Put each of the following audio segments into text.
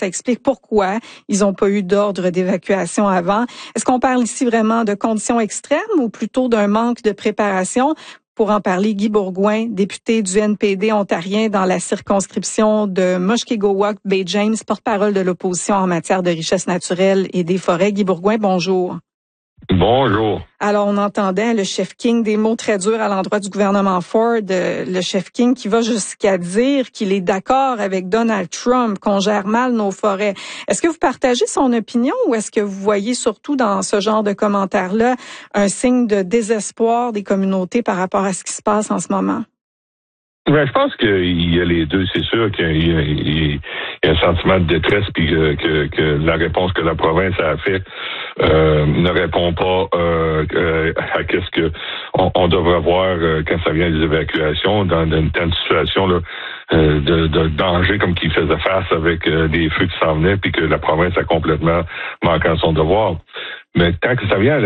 ça explique pourquoi ils n'ont pas eu d'ordre d'évacuation avant. Est-ce qu'on parle ici vraiment de conditions extrêmes ou plutôt d'un manque de préparation? Pour en parler, Guy Bourgouin, député du NPD ontarien dans la circonscription de Mushkegowuk-Bay-James, porte-parole de l'opposition en matière de richesse naturelle et des forêts. Guy Bourgouin, bonjour. Bonjour. Alors, on entendait le chef King des mots très durs à l'endroit du gouvernement Ford, le chef King qui va jusqu'à dire qu'il est d'accord avec Donald Trump, qu'on gère mal nos forêts. Est-ce que vous partagez son opinion ou est-ce que vous voyez surtout dans ce genre de commentaires-là un signe de désespoir des communautés par rapport à ce qui se passe en ce moment? Ben, je pense qu'il y a les deux. C'est sûr qu'il y a un sentiment de détresse, puis que la réponse que la province a fait ne répond pas à qu'est-ce que on devrait voir quand ça vient des évacuations dans une telle situation là de danger comme qu'il faisait face avec des feux qui s'en venaient, puis que la province a complètement manqué à son devoir. Mais tant que ça vient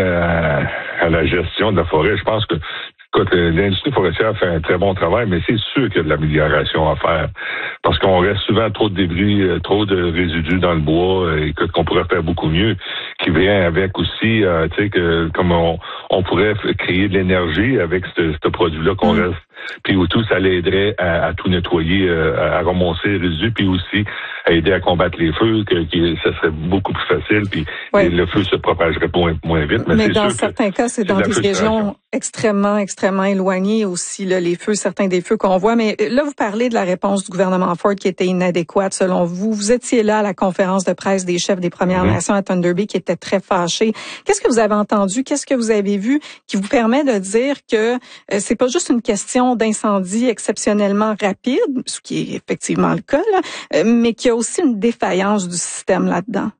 à la gestion de la forêt, je pense que écoute, l'industrie forestière fait un très bon travail, mais c'est sûr qu'il y a de l'amélioration à faire. Parce qu'on reste souvent trop de débris, trop de résidus dans le bois, écoute, qu'on pourrait faire beaucoup mieux, qui vient avec aussi, tu sais, que comme on pourrait créer de l'énergie avec ce produit-là qu'on reste. Puis tout, ça l'aiderait à tout nettoyer, à remonter les résidus, puis aussi à aider à combattre les feux, que ça serait beaucoup plus facile, puis le feu se propagerait moins vite. Mais dans certains cas, c'est dans des régions extrêmement éloignées aussi, là, les feux, certains des feux qu'on voit. Mais là, vous parlez de la réponse du gouvernement Ford qui était inadéquate selon vous. Vous étiez là à la conférence de presse des chefs des Premières Nations à Thunder Bay qui étaient très fâchés. Qu'est-ce que vous avez entendu? Qu'est-ce que vous avez vu qui vous permet de dire que c'est pas juste une question d'incendie exceptionnellement rapide, ce qui est effectivement le cas, là, mais qu'il y a aussi une défaillance du système là-dedans?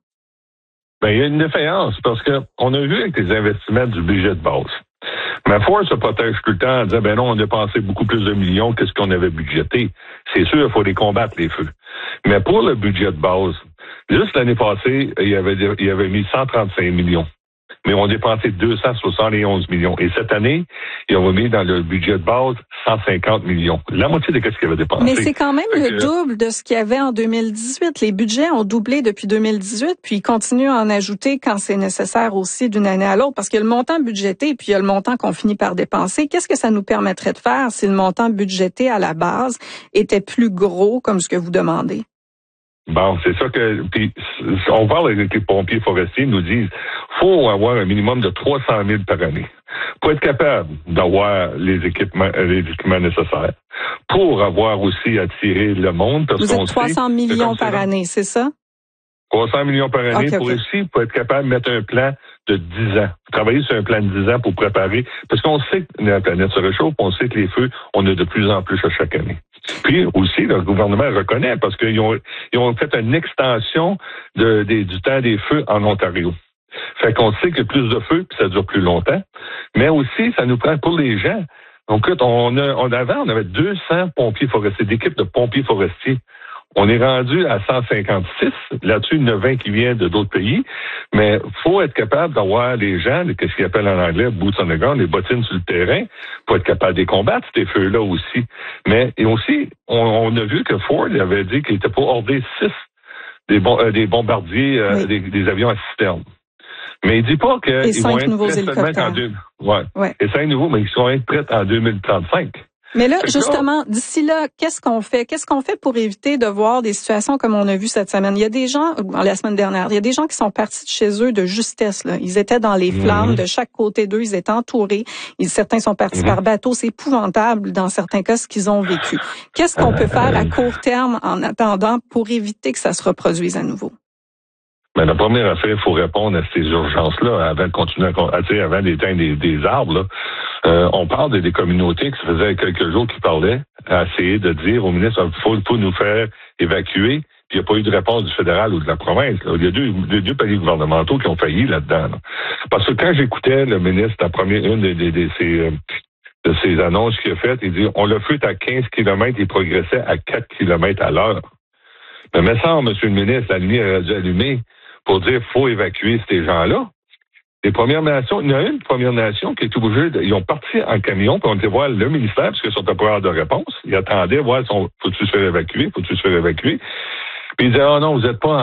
Ben, il y a une défaillance parce que on a vu avec les investissements du budget de base. Mais Ford se protège tout le temps en disant, ben non, on a dépensé beaucoup plus de millions que ce qu'on avait budgété. C'est sûr, il faut les combattre, les feux. Mais pour le budget de base, juste l'année passée, il y avait mis 135 millions. Mais on a dépensé 271 millions. Et cette année, ils ont mis dans le budget de base 150 millions. La moitié de ce qu'ils avaient dépensé. Mais c'est quand même le double de ce qu'il y avait en 2018. Les budgets ont doublé depuis 2018, puis ils continuent à en ajouter quand c'est nécessaire aussi d'une année à l'autre, parce qu'il y a le montant budgété, puis il y a le montant qu'on finit par dépenser. Qu'est-ce que ça nous permettrait de faire si le montant budgété à la base était plus gros, comme ce que vous demandez? Bon, c'est ça que... Puis, on parle avec les pompiers forestiers, ils nous disent faut avoir un minimum de 300 000 par année pour être capable d'avoir les équipements nécessaires, pour avoir aussi attiré le monde. Parce vous êtes 300 millions par année, c'est ça? 300 millions par année pour être capable de mettre un plan de 10 ans. Travailler sur un plan de 10 ans pour préparer, parce qu'on sait que la planète se réchauffe, on sait que les feux, on a de plus en plus à chaque année. Puis aussi, le gouvernement reconnaît parce qu'ils ont fait une extension du temps des feux en Ontario. Fait qu'on sait qu'il y a plus de feux, puis ça dure plus longtemps. Mais aussi, ça nous prend pour les gens. Donc, avant, on avait 200 pompiers forestiers, d'équipes de pompiers forestiers. On est rendu à 156. Là-dessus, il y en a 20 qui viennent de d'autres pays. Mais faut être capable d'avoir les gens, ce qu'ils appellent en anglais boots on the ground, les bottines sur le terrain, pour être capable de les combattre, ces feux-là aussi. Mais et aussi, on a vu que Ford avait dit qu'il était pour order 6 des bombardiers, des avions à citerne. Mais il dit pas qu'ils vont être prêts seulement et 5 nouveaux, mais ils sont prêts en 2035. Mais là, justement, d'ici là, qu'est-ce qu'on fait? Qu'est-ce qu'on fait pour éviter de voir des situations comme on a vu cette semaine? Il y a des gens, la semaine dernière, il y a des gens qui sont partis de chez eux de justesse, là. Ils étaient dans les flammes de chaque côté d'eux, ils étaient entourés. Certains sont partis par bateau. C'est épouvantable, dans certains cas, ce qu'ils ont vécu. Qu'est-ce qu'on peut faire à court terme en attendant pour éviter que ça se reproduise à nouveau? Ben, la première affaire, il faut répondre à ces urgences-là avant de continuer avant d'éteindre des arbres, là. On parle des communautés qui se faisaient quelques jours qui parlaient à essayer de dire au ministre il faut nous faire évacuer. Puis il n'y a pas eu de réponse du fédéral ou de la province. Là. Il y a deux paliers gouvernementaux qui ont failli là-dedans. Là. Parce que quand j'écoutais le ministre, une de ses annonces qu'il a faites, il dit on le fait à 15 km, il progressait à 4 km à l'heure. Mais me semble, monsieur le ministre, la lumière a dû allumer pour dire faut évacuer ces gens-là. Les Premières Nations, il y a une Première Nation qui est obligée ils ont parti en camion, puis on était voir le ministère, parce qu'ils sont à pouvoir de réponse. Ils attendaient voir faut-tu se faire évacuer. Puis ils disaient, non, vous n'êtes pas